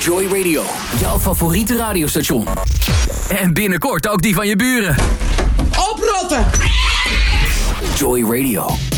Joy Radio, jouw favoriete radiostation. En binnenkort ook die van je buren. Oprotten! Joy Radio.